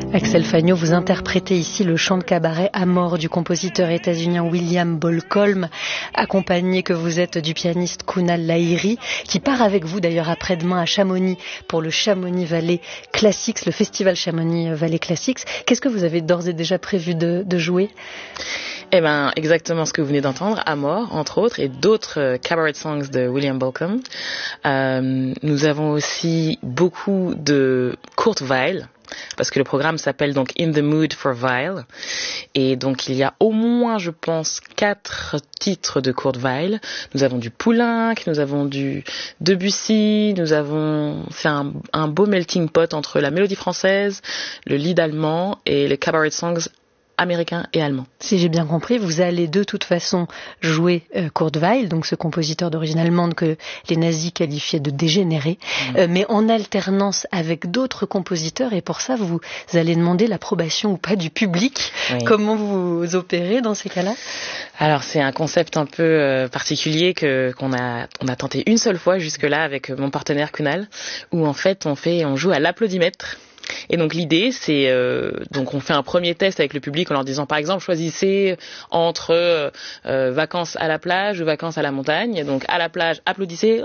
Axel Fagnaud, vous interprétez ici le chant de cabaret Amor du compositeur états-unien William Bolkolm, accompagné que vous êtes du pianiste Kunal Lahiri, qui part avec vous d'ailleurs après-demain à Chamonix pour le Chamonix Valley Classics, le festival Chamonix Valley Classics. Qu'est-ce que vous avez d'ores et déjà prévu de jouer ? Eh ben, exactement ce que vous venez d'entendre, Amor, entre autres, et d'autres cabaret songs de William Bolkolm. Nous avons aussi beaucoup de Kurt Weill, parce que le programme s'appelle donc In the Mood for Weill. Et donc, il y a au moins, je pense, 4 titres de Kurt Weill. Nous avons du Poulenc, nous avons du Debussy, nous avons fait un beau melting pot entre la mélodie française, le lead allemand et les cabaret songs américain et allemand. Si j'ai bien compris, vous allez de toute façon jouer Kurt Weill, donc ce compositeur d'origine allemande que les nazis qualifiaient de dégénéré, mais en alternance avec d'autres compositeurs, et pour ça vous allez demander l'approbation ou pas du public. Oui. Comment vous opérez dans ces cas-là ? Alors c'est un concept un peu particulier qu'on a tenté une seule fois jusque-là avec mon partenaire Kunal, où en fait on joue à l'applaudimètre. Et donc l'idée, c'est donc on fait un premier test avec le public en leur disant, par exemple, choisissez entre vacances à la plage ou vacances à la montagne. Donc à la plage, applaudissez,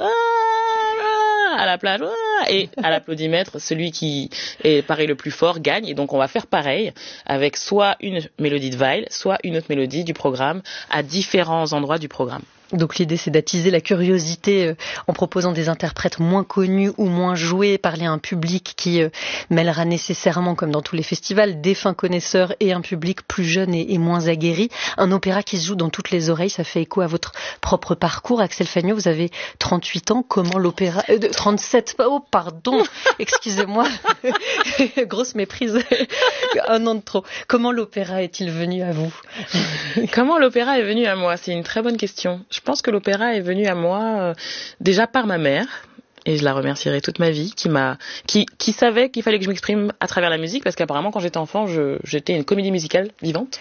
à la plage, et à l'applaudimètre, celui qui paraît le plus fort gagne. Et donc on va faire pareil avec soit une mélodie de Weill, soit une autre mélodie du programme à différents endroits du programme. Donc l'idée, c'est d'attiser la curiosité en proposant des interprètes moins connus ou moins joués, parler à un public qui mêlera nécessairement, comme dans tous les festivals, des fins connaisseurs et un public plus jeune et moins aguerri. Un opéra qui se joue dans toutes les oreilles, ça fait écho à votre propre parcours. Axel Fagnaud, vous avez 38 ans. Comment l'opéra... 37, oh pardon, excusez-moi, grosse méprise, un an de trop. Comment l'opéra est-il venu à vous ? Comment l'opéra est venu à moi ? C'est une très bonne question. Je pense que l'opéra est venu à moi déjà par ma mère, et je la remercierai toute ma vie, qui savait qu'il fallait que je m'exprime à travers la musique, parce qu'apparemment quand j'étais enfant, j'étais une comédie musicale vivante.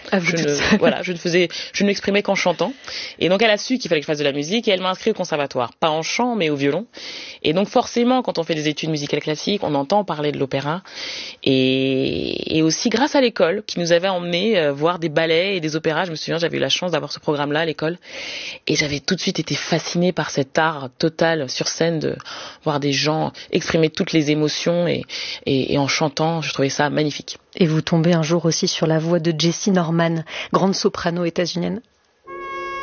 Je ne m'exprimais qu'en chantant. Et donc elle a su qu'il fallait que je fasse de la musique, et elle m'a inscrit au conservatoire, pas en chant mais au violon. Et donc forcément, quand on fait des études musicales classiques, on entend parler de l'opéra, et aussi grâce à l'école qui nous avait emmenés voir des ballets et des opéras. Je me souviens, j'avais eu la chance d'avoir ce programme-là à l'école, et j'avais tout de suite été fascinée par cet art total sur scène de voir des gens exprimer toutes les émotions et en chantant, je trouvais ça magnifique. Et vous tombez un jour aussi sur la voix de Jessie Norman, grande soprano états-unienne.